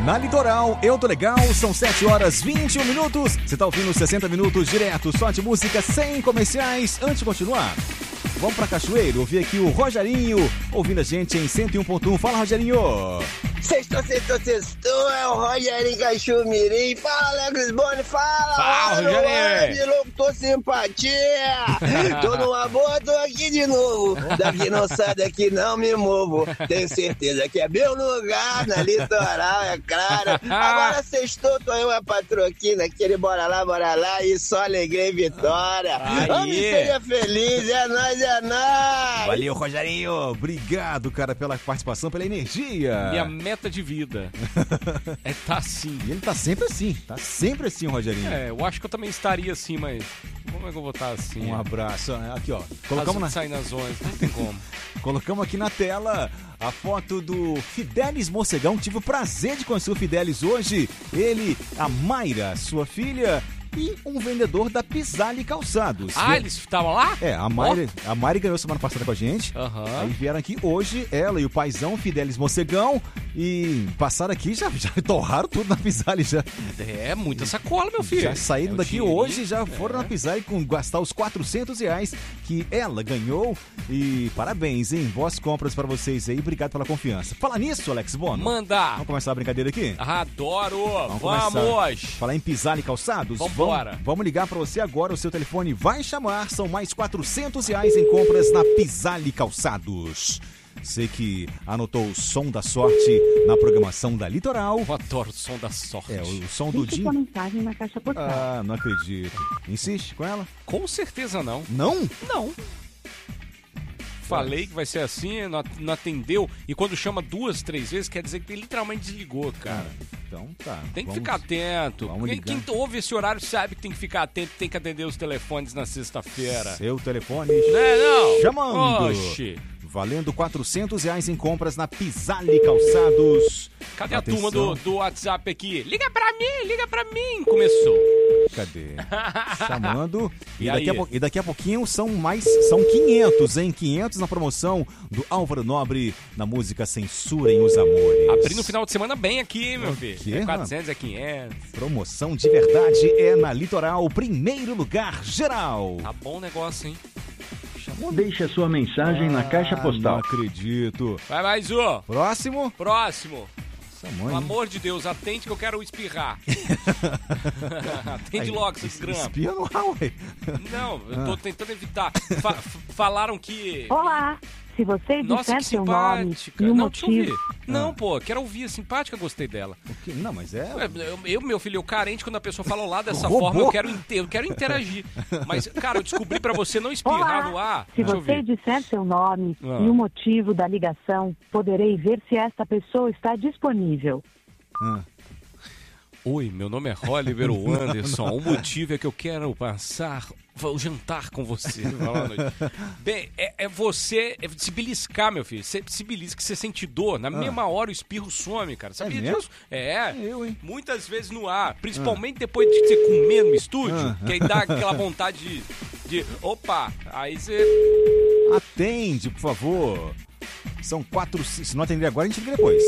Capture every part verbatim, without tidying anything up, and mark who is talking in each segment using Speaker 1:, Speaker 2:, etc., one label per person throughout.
Speaker 1: Na Litoral, eu tô legal, são sete horas e vinte e um minutos. Você tá ouvindo sessenta minutos direto, só de música sem comerciais. Antes de continuar, vamos pra Cachoeiro, ouvir aqui o Rogerinho, ouvindo a gente em cento e um ponto um. Fala, Rogerinho!
Speaker 2: Sextou, sextou, sextou, é o Rogerinho Cachomirim. Fala, Alex Boni, fala!
Speaker 1: Fala, Rogerinho!
Speaker 2: Locutor simpatia! Tô numa boa, tô aqui de novo. Daqui não sai, daqui não me movo. Tenho certeza que é meu lugar na Litoral, é claro. Agora sextou, tô eu, a patroquina, aquele bora lá, bora lá, e só alegria e vitória. Vamos seja feliz, é nóis, é nóis!
Speaker 1: Valeu, Rogerinho! Obrigado, cara, pela participação, pela energia.
Speaker 3: Minha meta de vida é tá assim.
Speaker 1: E ele tá sempre assim, tá sempre assim, Rogerinho.
Speaker 3: É, eu acho que eu também estaria assim, mas como é que eu vou estar assim?
Speaker 1: Um abraço. Aqui, ó. Colocamos na...
Speaker 3: sair nas zonas, não tem como.
Speaker 1: Colocamos aqui na tela a foto do Fidelis Mocegão. Tive o prazer de conhecer o Fidelis hoje. Ele, a Mayra, sua filha, e um vendedor da Pisali Calçados.
Speaker 3: Ah, eles estavam lá?
Speaker 1: É, a Mayra, oh. a Mayra ganhou semana passada com a gente.
Speaker 3: Uhum.
Speaker 1: Aí vieram aqui hoje, ela e o paizão, Fidelis Mocegão, e passaram aqui, já, já torraram tudo na Pisali já.
Speaker 3: É, muita sacola, meu filho.
Speaker 1: Já saíram
Speaker 3: é
Speaker 1: daqui
Speaker 3: dinheiro.
Speaker 1: Hoje, já foram é. na Pisali com gastar os quatrocentos reais que ela ganhou. E parabéns, hein? Boas compras pra vocês aí, obrigado pela confiança. Fala nisso, Alex Bono.
Speaker 3: Manda!
Speaker 1: Vamos começar a brincadeira aqui?
Speaker 3: Adoro!
Speaker 1: Vamos!
Speaker 3: Vamos.
Speaker 1: Falar em Pisali Calçados?
Speaker 3: Vambora!
Speaker 1: Vamos, vamos ligar pra você agora, o seu telefone vai chamar, são mais quatrocentos reais em compras na Pisali Calçados. Você que anotou o som da sorte na programação da Litoral.
Speaker 3: Eu adoro o som da sorte.
Speaker 1: É, o som do Dinho.
Speaker 4: Mensagem na caixa postal.
Speaker 1: Ah, não acredito. Insiste com ela?
Speaker 3: Com certeza não.
Speaker 1: Não?
Speaker 3: Não. Falei que vai ser assim, não atendeu. E quando chama duas, três vezes, quer dizer que ele literalmente desligou, cara.
Speaker 1: Então tá.
Speaker 3: Tem que
Speaker 1: vamos,
Speaker 3: ficar atento. Quem, quem ouve esse horário sabe que tem que ficar atento, tem que atender os telefones na sexta-feira.
Speaker 1: Seu telefone
Speaker 3: não é, não?
Speaker 1: chamando.
Speaker 3: Oxi.
Speaker 1: Valendo quatrocentos reais em compras na Pisali Calçados.
Speaker 3: Cadê
Speaker 1: Atenção.
Speaker 3: a turma do, do WhatsApp aqui? Liga pra mim, liga pra mim. Começou.
Speaker 1: Cadê? Chamando. E,
Speaker 3: e,
Speaker 1: daqui a, e daqui a pouquinho são mais, são quinhentos, hein? quinhentos na promoção do Álvaro Nobre na música Censurem os Amores.
Speaker 3: Abrindo o final de semana bem aqui, meu filho.
Speaker 1: Que,
Speaker 3: é quatrocentos, é quinhentos.
Speaker 1: Promoção de verdade é na Litoral, primeiro lugar geral.
Speaker 3: Tá bom o negócio, hein?
Speaker 5: Deixe a sua mensagem ah, na caixa postal.
Speaker 1: Não acredito.
Speaker 3: Vai mais um.
Speaker 1: Próximo.
Speaker 3: Próximo.
Speaker 1: Mãe.
Speaker 3: Pelo amor de Deus, atende que eu quero espirrar. Atende Aí, logo, esses grampos.
Speaker 1: Espirra no ar, ué.
Speaker 3: Não, eu tô ah. tentando evitar. Fa falaram que...
Speaker 4: Olá. Se você
Speaker 3: Nossa,
Speaker 4: disser
Speaker 3: que
Speaker 4: seu nome
Speaker 3: simpática.
Speaker 4: e o
Speaker 3: Não,
Speaker 4: motivo...
Speaker 3: deixa eu ouvir. Não, pô, quero ouvir. Simpática, gostei dela.
Speaker 1: Não, mas é...
Speaker 3: Eu, eu, meu filho, eu carente, quando a pessoa fala olá dessa
Speaker 1: Robô.
Speaker 3: forma, eu quero, inter... eu quero interagir. Mas, cara, eu descobri pra você não espirrar
Speaker 4: Olá.
Speaker 3: no ar.
Speaker 4: Se
Speaker 3: Deixa
Speaker 4: você disser seu nome
Speaker 3: ah.
Speaker 4: e o motivo da ligação, poderei ver se esta pessoa está disponível.
Speaker 1: Ah.
Speaker 3: Oi, meu nome é Oliver Anderson. O motivo é que eu quero passar o jantar com você. Bem, é, é você é se beliscar, meu filho. Você se belisca, você sente dor. Na ah. mesma hora o espirro some, cara. Sabia
Speaker 1: é
Speaker 3: disso? É.
Speaker 1: Eu, hein?
Speaker 3: Muitas vezes no ar. Principalmente ah. depois de você comer no estúdio. Ah. Que aí dá aquela vontade de, de... Opa! Aí você...
Speaker 1: Atende, por favor. São quatro... Se não atender agora, a gente liga depois.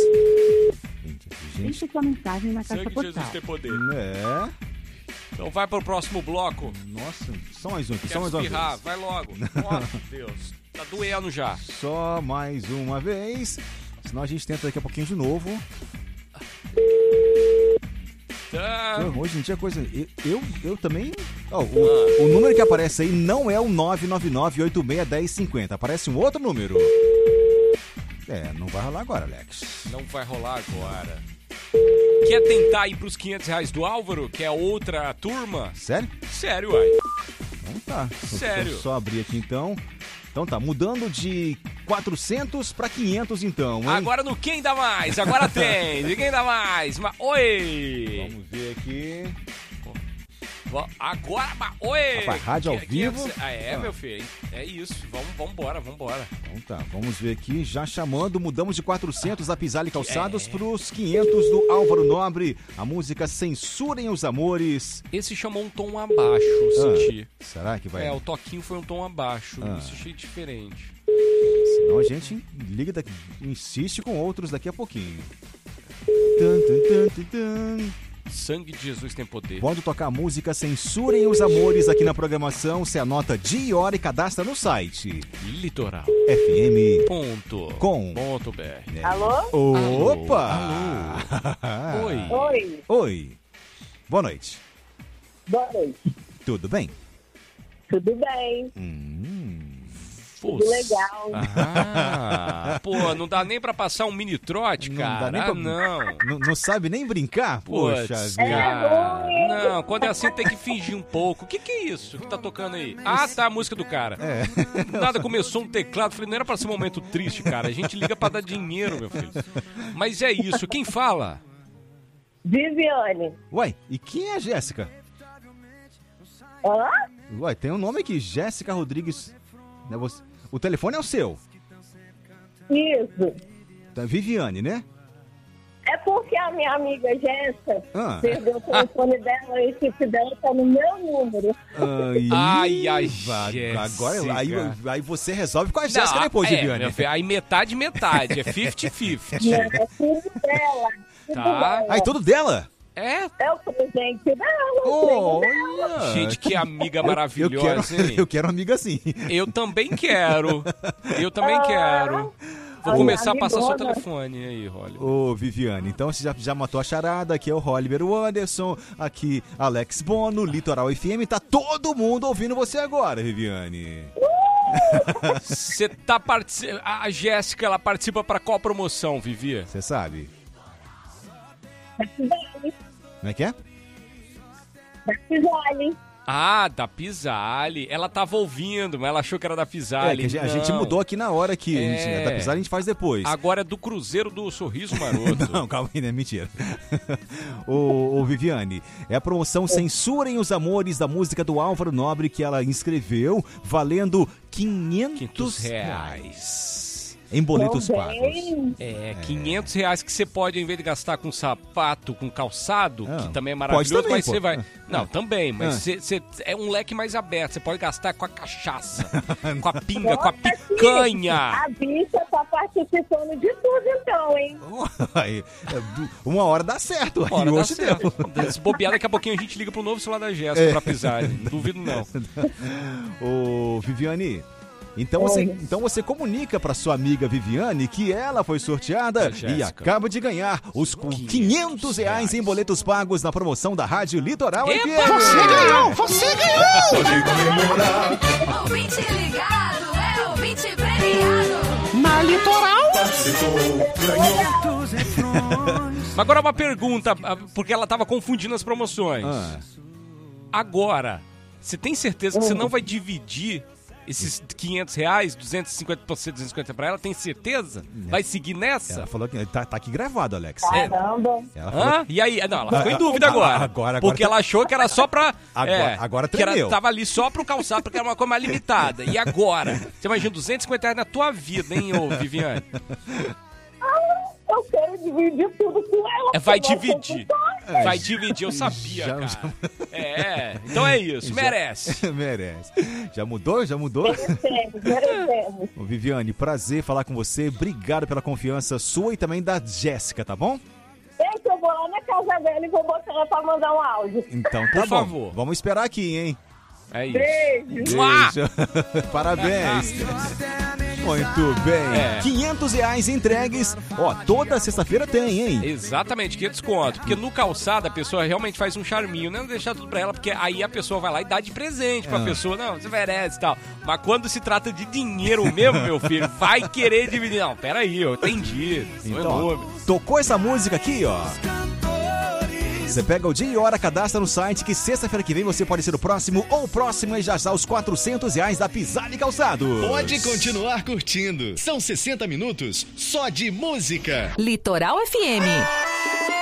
Speaker 4: Gente... Deixe sua mensagem na caixa postal.
Speaker 3: Jesus tem poder.
Speaker 1: É...
Speaker 3: Então vai pro próximo bloco.
Speaker 1: Nossa, só mais um aqui,
Speaker 3: Quer
Speaker 1: só mais uma
Speaker 3: espirrar,
Speaker 1: vez.
Speaker 3: Vai logo. Nossa, Deus. Tá doendo já.
Speaker 1: Só mais uma vez. Senão a gente tenta daqui a pouquinho de novo.
Speaker 3: Tá.
Speaker 1: Então, hoje em dia a coisa... Eu, eu, eu também... Oh, o, ah. o número que aparece aí não é o nove nove nove, oito seis, um zero cinco zero. Aparece um outro número. É, não vai rolar agora, Alex.
Speaker 3: Não vai rolar agora. Quer tentar ir pros quinhentos reais do Álvaro, que é outra turma?
Speaker 1: Sério?
Speaker 3: Sério, uai.
Speaker 1: Então tá.
Speaker 3: Sério.
Speaker 1: Só, só abrir aqui então. Então tá, mudando de quatrocentos pra quinhentos então, hein?
Speaker 3: Agora no Quem Dá Mais, agora tem. De Quem Dá Mais. Ma Oi.
Speaker 1: Vamos ver aqui.
Speaker 3: Agora, ma Oi.
Speaker 1: Rapaz, rádio ao vivo.
Speaker 3: Ah, é, ah. meu filho. É isso. Vamos, vamos embora, vamos embora.
Speaker 1: Então tá, vamos ver aqui. Já chamando, mudamos de quatrocentos da Pisali Calçados é. pros quinhentos do Álvaro Nobre. A música Censurem os Amores.
Speaker 3: Esse chamou um tom abaixo, ah. senti.
Speaker 1: Será que vai?
Speaker 3: É, o toquinho foi um tom abaixo.
Speaker 1: Ah.
Speaker 3: Isso achei diferente.
Speaker 1: Senão a gente liga daqui, insiste com outros daqui a pouquinho.
Speaker 3: Sangue de Jesus tem poder.
Speaker 1: Quando tocar música, censurem os amores aqui na programação. Você anota dia e hora e cadastra no site
Speaker 3: Litoral.
Speaker 1: F M
Speaker 3: Ponto.
Speaker 1: Com.
Speaker 3: Ponto B R.
Speaker 4: Alô?
Speaker 1: Opa!
Speaker 3: Alô. Oi.
Speaker 4: Oi.
Speaker 1: Oi. Boa noite.
Speaker 4: Boa noite.
Speaker 1: Tudo bem?
Speaker 4: Tudo bem?
Speaker 1: Hum.
Speaker 4: Tudo legal.
Speaker 3: Ah, pô, não dá nem pra passar um mini trote,
Speaker 1: Não
Speaker 3: cara.
Speaker 1: dá nem pra-
Speaker 3: Ah, não.
Speaker 1: Não, não sabe nem brincar? Poxa
Speaker 3: Puts,
Speaker 1: vida.
Speaker 3: cara. Não, quando é assim tem que fingir um pouco. O que, que é isso que tá tocando aí? Ah, tá, a música do cara.
Speaker 1: É.
Speaker 3: Nada, começou um teclado. Falei, não era pra ser um momento triste, cara. A gente liga pra dar dinheiro, meu filho. Mas é isso. Quem fala?
Speaker 4: Viviane.
Speaker 1: Uai, e quem é a Jéssica?
Speaker 4: Hã?
Speaker 1: Uai, tem um nome aqui, Jéssica Rodrigues. Né, você- O telefone é o seu.
Speaker 4: Isso.
Speaker 1: Tá, Viviane, né?
Speaker 4: É porque a minha amiga Jéssica
Speaker 1: Ah.
Speaker 4: perdeu o telefone dela e o chip dela tá no meu número.
Speaker 1: Ai,
Speaker 3: Ai, ai,
Speaker 1: va-
Speaker 3: Jéssica.
Speaker 1: Agora, aí, aí você resolve com a Jéssica
Speaker 3: Não,
Speaker 1: depois,
Speaker 3: é,
Speaker 1: Viviane.
Speaker 3: meu filho, aí metade, metade. É cinquenta cinquenta.
Speaker 4: Não, é tudo dela. Tudo
Speaker 3: Tá.
Speaker 4: dela.
Speaker 1: Ai, tudo dela?
Speaker 3: É?
Speaker 4: É o presente dela. o presente dela.
Speaker 1: Olha.
Speaker 3: Gente, que amiga
Speaker 1: eu quero,
Speaker 3: maravilhosa, hein?
Speaker 1: eu quero uma amiga assim.
Speaker 3: Eu também quero. Eu também
Speaker 4: Ah.
Speaker 3: quero. Vou
Speaker 4: Ai,
Speaker 3: começar a passar seu
Speaker 4: amigona.
Speaker 3: telefone aí, Rolly.
Speaker 1: Ô, Viviane, então você já, já matou a charada. Aqui é o Oliver Anderson, aqui Alex Bono, Litoral F M. Tá todo mundo ouvindo você agora, Viviane.
Speaker 3: Você tá participando. A Jéssica, ela participa pra qual promoção, Vivi?
Speaker 1: Você sabe?
Speaker 4: Vale.
Speaker 1: Como é que é?
Speaker 4: Vale.
Speaker 3: Ah, da Pisali. Ela tava ouvindo, mas ela achou que era da
Speaker 1: É,
Speaker 3: Pisali.
Speaker 1: que a gente, a gente
Speaker 3: Não.
Speaker 1: mudou aqui na hora aqui. A gente,
Speaker 3: É.
Speaker 1: da Pisar a gente faz depois.
Speaker 3: Agora é do Cruzeiro do Sorriso Maroto.
Speaker 1: Não, calma aí, né? Mentira. ô, ô, Viviane, é a promoção Censurem os Amores da música do Álvaro Nobre que ela inscreveu, valendo quinhentos
Speaker 3: quinhentos
Speaker 1: reais.
Speaker 3: reais.
Speaker 1: Em boletos pagos.
Speaker 4: Também.
Speaker 3: É, quinhentos reais que você pode, em vez de gastar com sapato, com calçado,
Speaker 1: Ah,
Speaker 3: que também é
Speaker 1: pode
Speaker 3: maravilhoso,
Speaker 1: também,
Speaker 3: mas
Speaker 1: pô.
Speaker 3: você vai...
Speaker 1: Ah.
Speaker 3: Não, também, mas
Speaker 1: Ah.
Speaker 3: você, você- é um leque mais aberto. Você pode gastar com a cachaça, com a pinga, com a
Speaker 4: Nossa,
Speaker 3: picanha.
Speaker 4: A bicha tá participando de tudo então, hein?
Speaker 1: Aí, é, du- uma hora dá certo. Aí
Speaker 3: Bora, dá
Speaker 1: hoje deu.
Speaker 3: certo. Se bobear, daqui a pouquinho a gente liga pro novo celular da Jéssica
Speaker 1: É.
Speaker 3: pra pisar. Não duvido, não.
Speaker 1: Ô, Viviane, então você,
Speaker 4: Oi.
Speaker 1: então você comunica pra sua amiga Viviane que ela foi sorteada
Speaker 3: A Jéssica.
Speaker 1: e acaba de ganhar os quinhentos reais em boletos pagos na promoção da Rádio Litoral F M.
Speaker 3: Você
Speaker 1: ganhou! Você
Speaker 6: Ouvinte ligado, é ouvinte premiado.
Speaker 1: Na Litoral!
Speaker 3: Mas agora uma pergunta, porque ela tava confundindo as promoções.
Speaker 1: Ah,
Speaker 3: Agora, você tem certeza que você não vai dividir esses quinhentos reais, duzentos e cinquenta pra você, duzentos e cinquenta pra ela? Tem certeza? Vai seguir nessa?
Speaker 1: ela falou que tá, tá aqui gravado, Alex.
Speaker 4: Caramba.
Speaker 1: Ela falou
Speaker 3: Hã? E aí? Não, ela ficou em
Speaker 1: Ah,
Speaker 3: dúvida
Speaker 1: ah,
Speaker 3: agora.
Speaker 1: agora- agora
Speaker 3: porque
Speaker 1: tá-
Speaker 3: ela achou que era só pra...
Speaker 1: Agora-
Speaker 3: é,
Speaker 1: agora
Speaker 3: que era,
Speaker 1: tremeu.
Speaker 3: tava ali só pro calçado, porque era uma coisa mais limitada. E agora? Você imagina duzentos e cinquenta reais na tua vida, hein, ô Viviane?
Speaker 4: Eu quero dividir tudo com ela.
Speaker 3: É, vai
Speaker 4: porque nós somos
Speaker 3: dividir.
Speaker 4: dois.
Speaker 3: Vai dividir, eu sabia,
Speaker 1: Já-
Speaker 3: cara. É, então é isso, merece.
Speaker 1: Merece. Já mudou? Já mudou?
Speaker 4: Merecemos, merecemos.
Speaker 1: Ô, Viviane, prazer falar com você. Obrigado pela confiança sua e também da Jéssica, tá bom?
Speaker 4: Gente, eu vou lá na casa dela e vou botar ela pra mandar um áudio.
Speaker 1: Então tá
Speaker 3: Por
Speaker 1: bom.
Speaker 3: favor.
Speaker 1: Vamos esperar aqui, hein?
Speaker 3: É isso.
Speaker 4: Beijo.
Speaker 3: Mua!
Speaker 1: Beijo. Parabéns. Muito bem.
Speaker 3: É.
Speaker 1: quinhentos reais entregues. Ó, toda sexta-feira tem, hein?
Speaker 3: Exatamente, quinhentos conto. Porque no calçado a pessoa realmente faz um charminho, não deixar tudo pra ela, porque aí a pessoa vai lá e dá de presente pra
Speaker 1: Ah.
Speaker 3: pessoa. Não, você merece e tal. Mas quando se trata de dinheiro mesmo, meu filho, vai querer dividir. Não, peraí, eu entendi. Sou
Speaker 1: Então, ó,
Speaker 3: enorme.
Speaker 1: tocou essa música aqui, ó. Você pega o dia e hora, cadastra no site que sexta-feira que vem você pode ser o próximo ou o próximo e já já os quatrocentos reais da Pisale Calçados.
Speaker 7: Pode continuar curtindo. São sessenta minutos só de música.
Speaker 6: Litoral F M.